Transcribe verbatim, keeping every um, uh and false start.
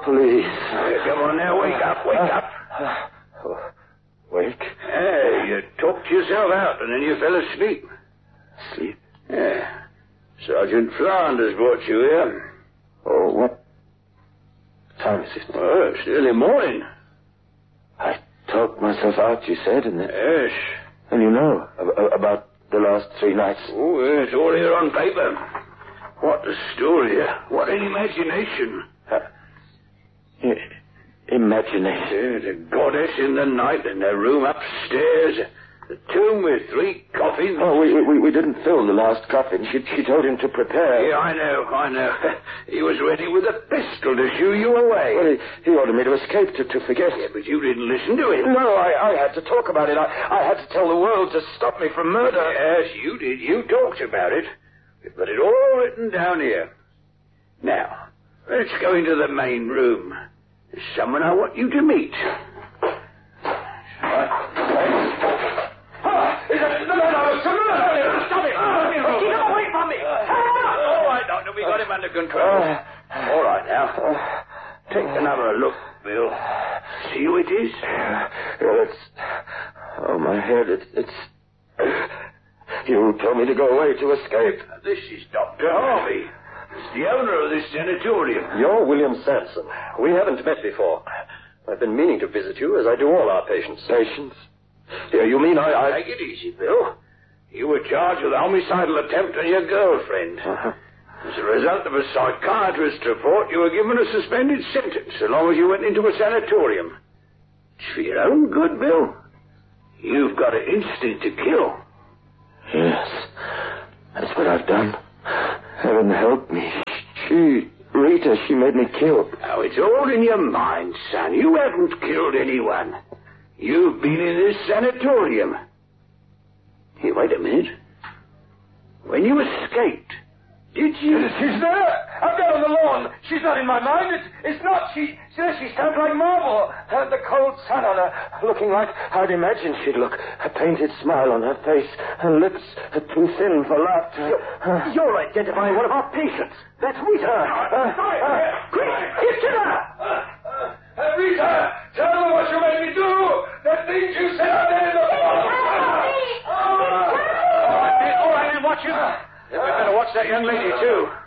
Please. Uh, come on now, wake up, wake up. Uh, uh, wake? Yeah, you talked yourself out and then you fell asleep. Sleep? Yeah. Sergeant Flanders brought you here. Oh, what time is it? Well, it's early morning. I talked myself out, you said, and then... Yes. And you know ab- about the last three nights. Oh, it's all here on paper. What a story. What an imagination. Uh, I- imagination. Yeah, the goddess in the night in her room upstairs. The tomb with three coffins. Oh, we, we we didn't fill the last coffin. She she told him to prepare. Yeah, I know, I know. He was ready with a pistol to shoo you away. Well, he, he ordered me to escape, to, to forget. Yeah, but you didn't listen to him. No, I, I had to talk about it. I, I had to tell the world to stop me from murder. Yes, you did. You talked about it. We've got it all written down here. Now, let's go into the main room. There's someone I want you to meet. We got him under control. Uh, All right, now. Uh, Take another look, Bill. See who it is? Uh, it's... Oh, my head, it, it's... You told me to go away to escape. Uh, this is Doctor Harvey. He's the owner of this sanatorium. You're William Sanson. We haven't met before. I've been meaning to visit you, as I do all our patients. Patients? Yeah, you mean I... I... Take it easy, Bill. You were charged with a homicidal attempt on your girlfriend. Uh-huh. As a result of a psychiatrist's report, you were given a suspended sentence so long as you went into a sanatorium. It's for your own good, Bill. You've got an instinct to kill. Yes, that's what I've done. Heaven help me. She, Rita, she made me kill. Now, it's all in your mind, son. You haven't killed anyone. You've been in this sanatorium. Here, wait a minute. When you escaped, did you... She's there! I've got on the lawn. She's not in my mind. It's, it's not. She, she, she stands like marble. Uh, the cold sun on her, looking like I'd imagined she'd look. A painted smile on her face. Her lips are too thin for laughter. Uh, You're identifying one of our patients. That's Rita. Uh, Sorry. Uh, quick, get to her. Uh, uh, Rita, tell them what you made me do. The things you said out there in the hall. All right, all right, then watch it. Then we better watch that young lady, too.